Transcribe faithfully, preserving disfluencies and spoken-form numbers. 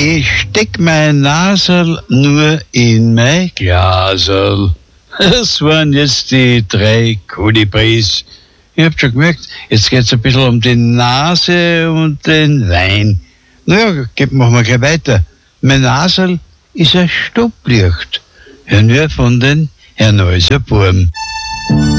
Ich steck mein Nasel nur in mein Glasel. Das waren jetzt die drei Kolibris. Ihr habt schon gemerkt, jetzt geht's ein bisschen um die Nase und den Wein. Naja, machen wir gleich weiter. Mein Nasel ist ein Stopplicht. Hören wir von den Herrnhäuser Burm.